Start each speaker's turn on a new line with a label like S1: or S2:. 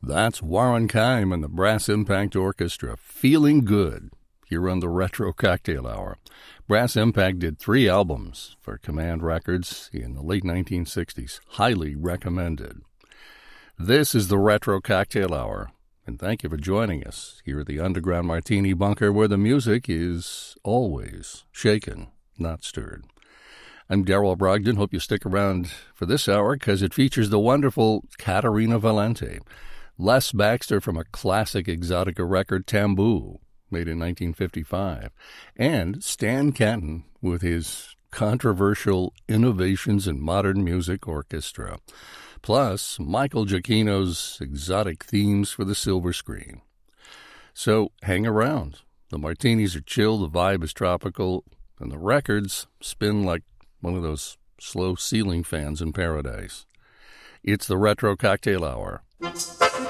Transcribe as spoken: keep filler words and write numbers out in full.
S1: That's Warren Keim and the Brass Impact Orchestra, Feeling Good, here on the Retro Cocktail Hour. Brass Impact did three albums for Command Records in the late nineteen sixties. Highly recommended. This is the Retro Cocktail Hour, and thank you for joining us here at the Underground Martini Bunker, where the music is always shaken, not stirred. I'm Darrell Brogdon. Hope you stick around for this hour because it features the wonderful Caterina Valente, Les Baxter from a classic Exotica record, Tamboo, made in nineteen fifty-five, and Stan Kenton with his controversial Innovations in Modern Music Orchestra, plus Michael Giacchino's exotic themes for the silver screen. So hang around. The martinis are chill, the vibe is tropical, and the records spin like one of those slow ceiling fans in paradise. It's the Retro Cocktail Hour.